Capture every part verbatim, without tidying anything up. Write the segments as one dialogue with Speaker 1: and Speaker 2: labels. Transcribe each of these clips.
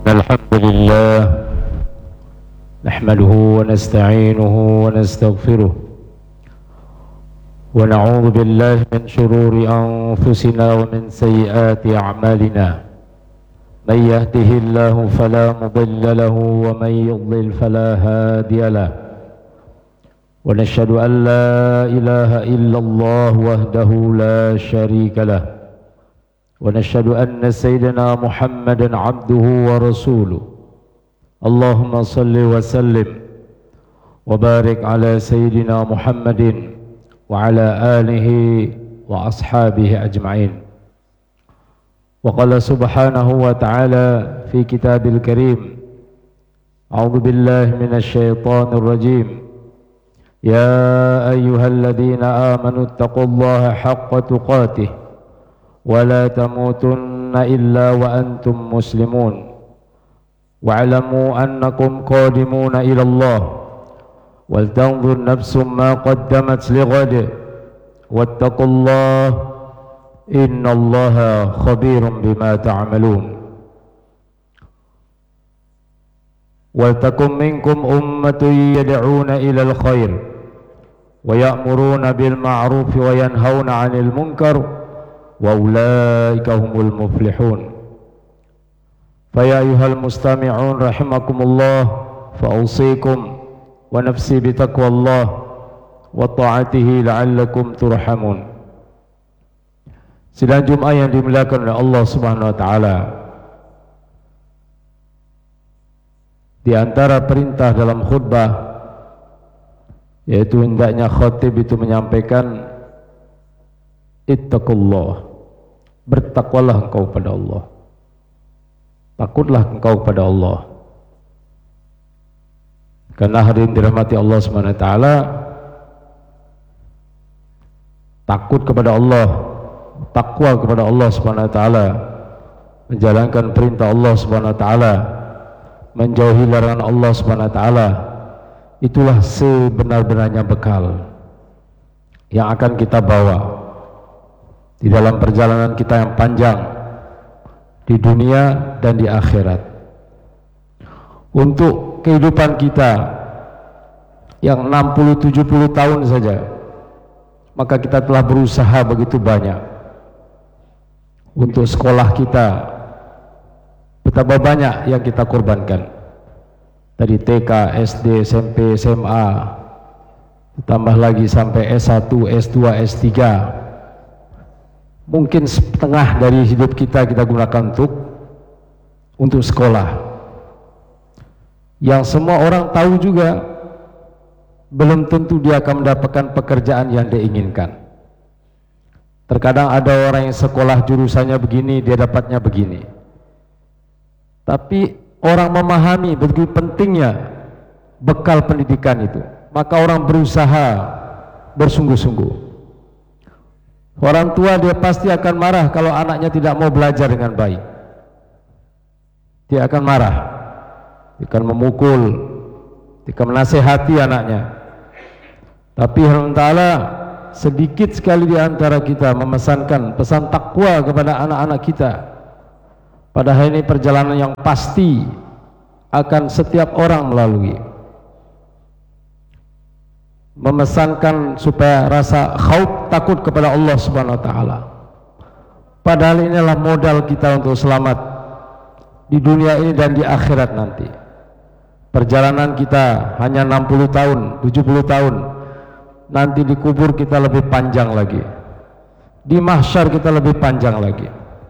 Speaker 1: الحمد لله نحمده ونستعينه ونستغفره ونعوذ بالله من شرور أنفسنا ومن سيئات أعمالنا من يهده الله فلا مضل له ومن يضلل فلا هادي له ونشهد أن لا إله إلا الله وحده لا شريك له ونشهد أن سيدنا محمدا عبده ورسوله اللهم صل وسلم وبارك على سيدنا محمد وعلى آله وأصحابه أجمعين. وقال سبحانه وتعالى في كتاب الكريم أعوذ بالله من الشيطان الرجيم يا أيها الذين آمنوا اتقوا الله حق تقاته ولا تموتن إلا وأنتم مسلمون واعلموا أنكم قادمون إلى الله ولتنظر نفس ما قدمت لغد واتقوا الله إن الله خبير بما تعملون ولتكن منكم أمة يدعون إلى الخير ويأمرون بالمعروف وينهون عن المنكر وأولئك هم المفلحون. فيا أيها المستمعون رحمكم الله فأوصيكم ونفسي بتقوى الله وطاعته لعلكم ترحمون. Sidang Jumat yang dimuliakan oleh Allah Subhanahu wa taala, di antara perintah dalam khutbah yaitu hendaknya khatib itu menyampaikan ittaqullah, bertakwalah engkau pada Allah, takutlah engkau pada Allah. Karena hadirin dirahmati Allah Subhanahu wa taala, takut kepada Allah, takwa kepada Allah Subhanahu wa taala, menjalankan perintah Allah Subhanahu wa taala, menjauhi larangan Allah Subhanahu wa taala, itulah sebenar-benarnya bekal yang akan kita bawa di dalam perjalanan kita yang panjang di dunia dan di akhirat. Untuk kehidupan kita yang enam puluh tujuh puluh tahun saja, maka kita telah berusaha begitu banyak. Untuk sekolah kita, betapa banyak yang kita korbankan. Dari T K, S D, S M P, S M A, ditambah lagi sampai S satu, S dua, S tiga. Mungkin setengah dari hidup kita kita gunakan untuk untuk sekolah, yang semua orang tahu juga belum tentu dia akan mendapatkan pekerjaan yang dia inginkan. Terkadang ada orang yang sekolah jurusannya begini, dia dapatnya begini. Tapi orang memahami begitu pentingnya bekal pendidikan itu, maka orang berusaha bersungguh-sungguh. Orang tua dia pasti akan marah kalau anaknya tidak mau belajar dengan baik. Dia akan marah, dia akan memukul, dia akan menasehati anaknya. Tapi alhamdulillah sedikit sekali di antara kita memesankan pesan takwa kepada anak-anak kita. Padahal ini perjalanan yang pasti akan setiap orang melalui. Memesankan supaya rasa khauf, takut kepada Allah Subhanahu wa taala. Padahal inilah modal kita untuk selamat di dunia ini dan di akhirat nanti. Perjalanan kita hanya enam puluh tahun, tujuh puluh tahun. Nanti di kubur kita lebih panjang lagi. Di mahsyar kita lebih panjang lagi.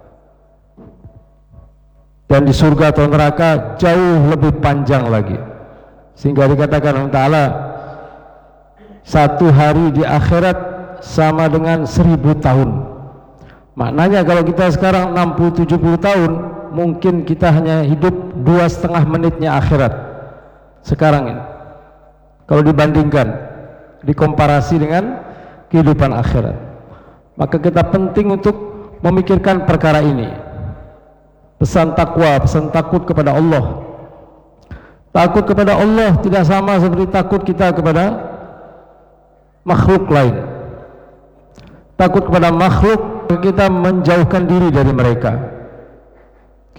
Speaker 1: Dan di surga atau neraka jauh lebih panjang lagi. Sehingga dikatakan Allah Ta'ala, satu hari di akhirat sama dengan seribu tahun. Maknanya kalau kita sekarang enam puluh tujuh puluh tahun, mungkin kita hanya hidup dua setengah menitnya akhirat sekarang ini. Kalau dibandingkan, dikomparasi dengan kehidupan akhirat, maka kita penting untuk memikirkan perkara ini. Pesan takwa, pesan takut kepada Allah. Takut kepada Allah tidak sama seperti takut kita kepada makhluk lain. Takut kepada makhluk, kita menjauhkan diri dari mereka.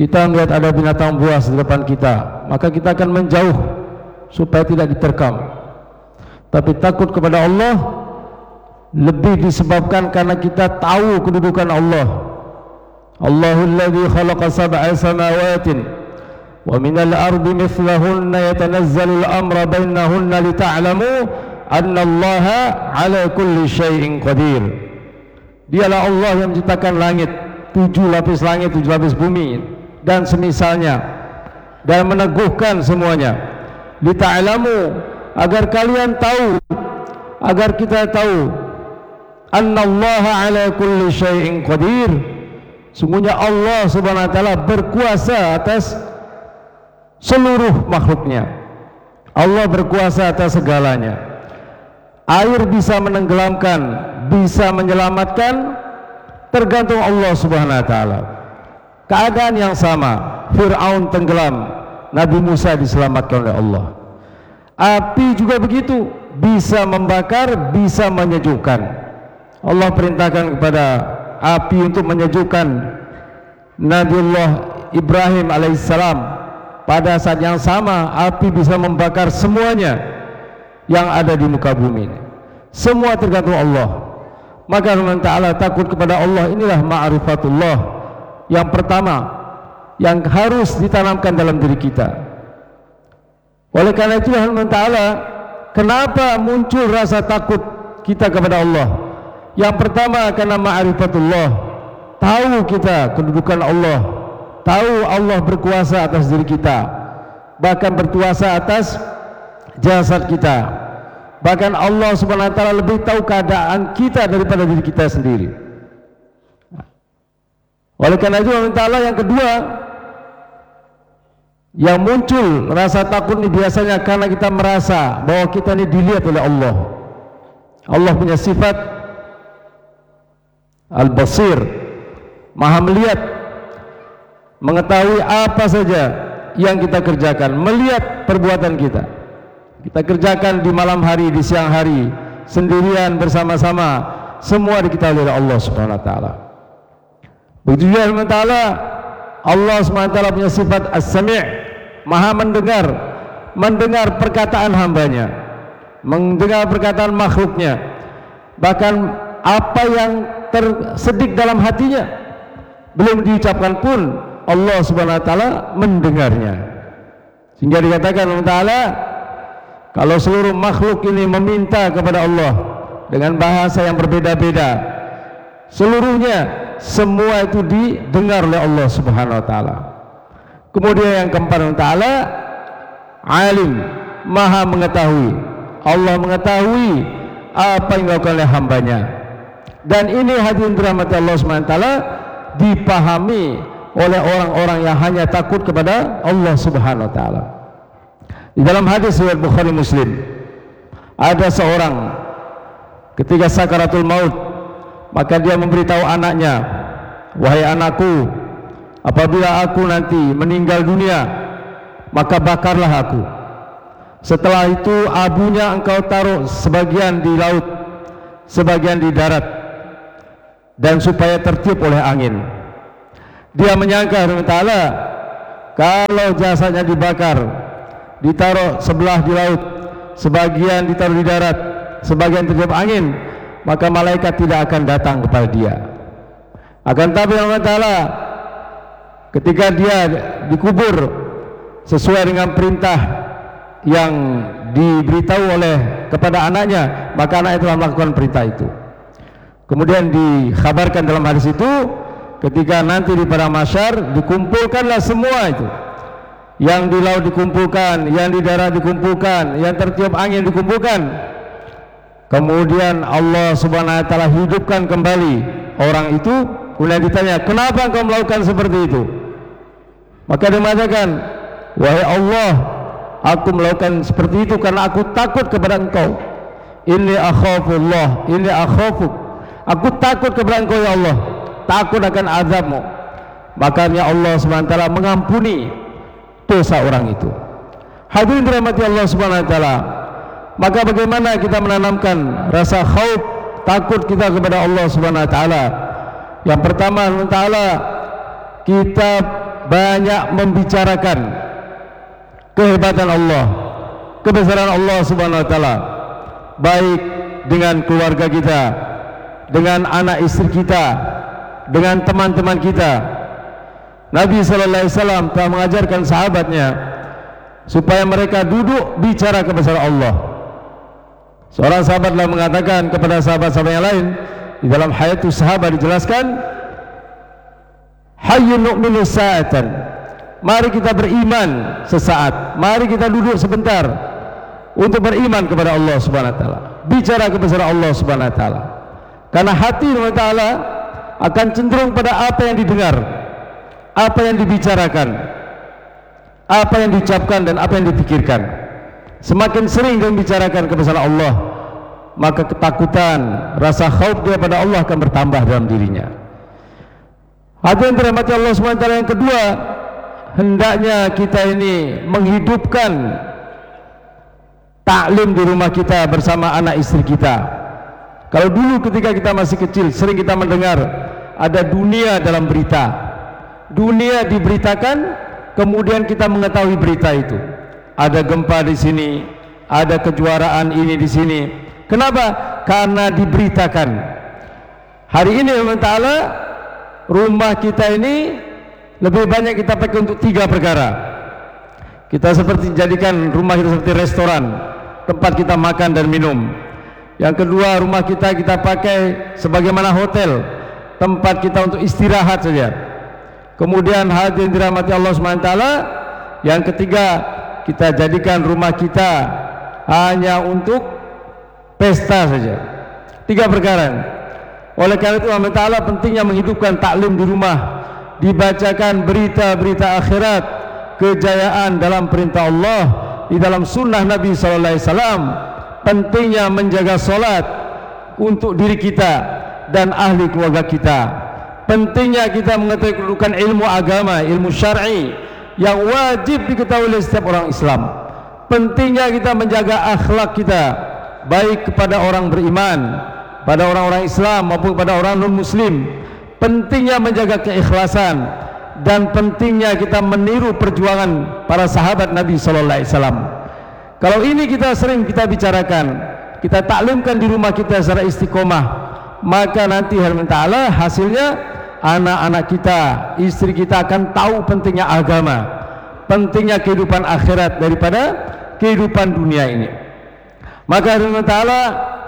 Speaker 1: kita melihat ada binatang buas di depan kita, maka kita akan menjauh supaya tidak diterkam. Tapi takut kepada Allah lebih disebabkan karena kita tahu kedudukan Allah. Allahul ladzi khalaqa sab'a samawatin wa minal ardi mithlahunna yatanazzalu al-amra bainahunna lita'lamu anna Allaha 'ala kulli syai'in qadir. Dialah Allah yang menciptakan langit, tujuh lapis langit, tujuh lapis bumi dan semisalnya, dan meneguhkan semuanya. Lita'lamu, agar kalian tahu, agar kita tahu, annallaha 'ala kulli syai'in qadir. Sungguhnya Allah Subhanahu wa taala berkuasa atas seluruh makhluknya. Allah berkuasa atas segalanya. Air bisa menenggelamkan, bisa menyelamatkan, tergantung Allah Subhanahu wa taala. Keadaan yang sama, Fir'aun tenggelam, Nabi Musa diselamatkan oleh Allah. Api juga begitu, bisa membakar, bisa menyejukkan. Allah perintahkan kepada api untuk menyejukkan Nabiullah Ibrahim alaihissalam. Pada saat yang sama, api bisa membakar semuanya yang ada di muka bumi ini. Semua tergantung Allah. Maka Allah Ta'ala takut kepada Allah, inilah ma'rifatullah yang pertama yang harus ditanamkan dalam diri kita. Oleh karena itu Allah Ta'ala, kenapa muncul rasa takut kita kepada Allah? Yang pertama karena ma'rifatullah, tahu kita kedudukan Allah, tahu Allah berkuasa atas diri kita, bahkan berkuasa atas jasad kita. Bahkan Allah Subhanahu wa taala lebih tahu keadaan kita daripada diri kita sendiri. Oleh karena itu Allah Ta'ala yang kedua yang muncul rasa takut ini biasanya karena kita merasa bahwa kita ini dilihat oleh Allah. Allah punya sifat Al-Basir, Maha melihat, mengetahui apa saja yang kita kerjakan, melihat perbuatan kita. Kita kerjakan di malam hari, di siang hari, sendirian, bersama-sama, semua diketahui oleh Allah Subhanahu wa taala. Begitu juga Allah Ta'ala, Allah Subhanahu wa taala punya sifat As-Sami', Maha mendengar, mendengar perkataan hambanya, mendengar perkataan makhluknya, bahkan apa yang tersedik dalam hatinya belum diucapkan pun Allah Subhanahu wa taala mendengarnya. Sehingga dikatakan Allah Ta'ala, kalau seluruh makhluk ini meminta kepada Allah dengan bahasa yang berbeda-beda, seluruhnya semua itu didengar oleh Allah Subhanahu wa taala. Kemudian yang keempat, Allah Ta'ala alim, Maha mengetahui. Allah mengetahui apa yang dilakukan oleh hambanya. Dan ini hadirin dirahmati Allah Subhanahu wa taala dipahami oleh orang-orang yang hanya takut kepada Allah Subhanahu wa taala. Di dalam hadis riwayat Bukhari Muslim, ada seorang ketika sakaratul maut, maka dia memberitahu anaknya, wahai anakku, apabila aku nanti meninggal dunia, maka bakarlah aku. Setelah itu abunya engkau taruh sebagian di laut, sebagian di darat, dan supaya tertiup oleh angin. Dia menyangka Allah Ta'ala, kalau jasadnya dibakar, ditaruh sebelah di laut, sebagian ditaruh di darat, sebagian tertiup angin, maka malaikat tidak akan datang kepada dia. Akan tapi Allah Ta'ala, ketika dia dikubur sesuai dengan perintah yang diberitahu oleh kepada anaknya, maka anak itu melakukan perintah itu. Kemudian dikhabarkan dalam hadis itu, ketika nanti di padang mahsyar dikumpulkanlah semua itu, yang di laut dikumpulkan, yang di darat dikumpulkan, yang tertiup angin dikumpulkan. Kemudian Allah Subhanahu wa taala hidupkan kembali orang itu. Kemudian ditanya, kenapa engkau melakukan seperti itu? Maka dia mengatakan, wahai Allah, aku melakukan seperti itu karena aku takut kepada engkau. Inni akhafullah, inni akhafuk, aku takut kepada engkau ya Allah, takut akan azabmu. Makanya Allah Subhanahu wa taala mengampuni dosa orang itu. Hadirin dirahmati Allah Subhanahu wa taala, maka bagaimana kita menanamkan rasa khauf, takut kita kepada Allah Subhanahu wa taala? Yang pertama, Allah Ta'ala, kita banyak membicarakan kehebatan Allah, kebesaran Allah Subhanahu wa taala, baik dengan keluarga kita, dengan anak istri kita, dengan teman-teman kita. Nabi sallallahu alaihi wasallam telah mengajarkan sahabatnya supaya mereka duduk bicara kebesaran Allah. Seorang sahabat telah mengatakan kepada sahabat-sahabat yang lain, di dalam Hayatus Sahabat dijelaskan, hayyun nu'minu sa'atan, mari kita beriman sesaat, mari kita duduk sebentar untuk beriman kepada Allah Subhanahu wa taala, bicara kebesaran Allah Subhanahu wa taala. Karena hati Allah taala akan cenderung pada apa yang didengar, apa yang dibicarakan, apa yang diucapkan dan apa yang dipikirkan. Semakin sering dia membicarakan kebesaran Allah, maka ketakutan, rasa khauf dia pada Allah akan bertambah dalam dirinya. Hadirin dirahmati Allah Subhanahu wa taala, yang kedua, hendaknya kita ini menghidupkan taklim di rumah kita bersama anak istri kita. Kalau dulu ketika kita masih kecil sering kita mendengar ada dunia dalam berita, dunia diberitakan, kemudian kita mengetahui berita itu. Ada gempa di sini, ada kejuaraan ini di sini. Kenapa? Karena diberitakan. Hari ini Allah Ta'ala, rumah kita ini lebih banyak kita pakai untuk tiga perkara. Kita seperti jadikan rumah kita seperti restoran, tempat kita makan dan minum. Yang kedua, rumah kita kita pakai sebagaimana hotel, tempat kita untuk istirahat saja. Kemudian hadirin dirahmati Allah Subhanahu wa taala, yang ketiga, kita jadikan rumah kita hanya untuk pesta saja. Tiga perkara. Oleh karena itu Allah Ta'ala pentingnya menghidupkan taklim di rumah, dibacakan berita-berita akhirat, kejayaan dalam perintah Allah, di dalam sunnah Nabi sallallahu alaihi wasallam. Pentingnya menjaga solat untuk diri kita dan ahli keluarga kita. Pentingnya kita mengetahui kedudukan ilmu agama, ilmu syar'i yang wajib diketahui oleh setiap orang Islam. Pentingnya kita menjaga akhlak kita, baik kepada orang beriman, pada orang-orang Islam maupun kepada orang non-muslim. Pentingnya menjaga keikhlasan, dan pentingnya kita meniru perjuangan para sahabat Nabi sallallahu alaihi wasallam. Kalau ini kita sering kita bicarakan, kita taklimkan di rumah kita secara istiqomah, maka nanti Allah Ta'ala hasilnya anak-anak kita, istri kita akan tahu pentingnya agama, pentingnya kehidupan akhirat daripada kehidupan dunia ini. Maka Allah Ta'ala,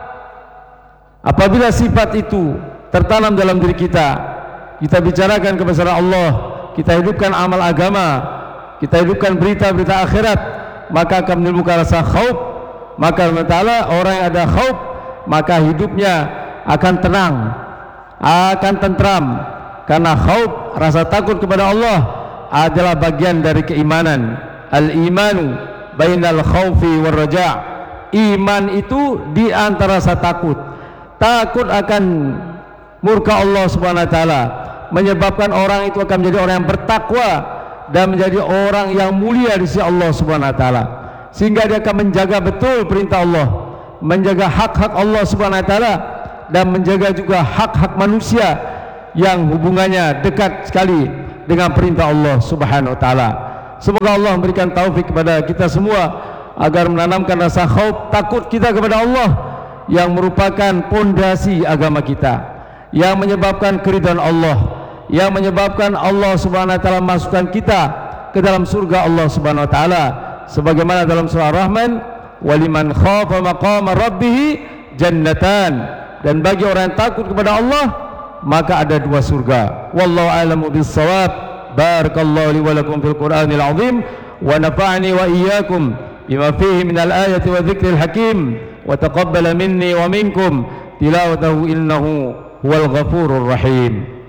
Speaker 1: apabila sifat itu tertanam dalam diri kita, kita bicarakan kebesaran Allah, kita hidupkan amal agama, kita hidupkan berita-berita akhirat, maka akan menimbulkan rasa khauf. Maka Allah Ta'ala, orang yang ada khauf, maka hidupnya akan tenang, akan tentram. Karena khauf, rasa takut kepada Allah, adalah bagian dari keimanan. Al-imanu bainal khaufi war raja'. Iman itu di antara rasa takut. Takut akan murka Allah Subhanahu wa taala, menyebabkan orang itu akan menjadi orang yang bertakwa dan menjadi orang yang mulia di sisi Allah Subhanahu wa taala, sehingga dia akan menjaga betul perintah Allah, menjaga hak-hak Allah Subhanahu wa taala, dan menjaga juga hak-hak manusia yang hubungannya dekat sekali dengan perintah Allah Subhanahu wa taala. Semoga Allah memberikan taufik kepada kita semua agar menanamkan rasa khauf, takut kita kepada Allah, yang merupakan pondasi agama kita, yang menyebabkan keridhaan Allah, yang menyebabkan Allah Subhanahu wa taala masukkan kita ke dalam surga Allah Subhanahu wa taala, sebagaimana dalam surah Ar-Rahman, waliman khafa maqama rabbih jannatan, dan bagi orang yang takut kepada Allah maka ada dua surga. Wallahu a'lamu bis-shawab. Barakallahu li wa lakum fil Qur'anil 'azim wa nafa'ani wa iyyakum bima fihi minal ayati wa dzikril hakim wa taqabbala minni wa minkum tilawatahu innahu huwal ghafurur rahim.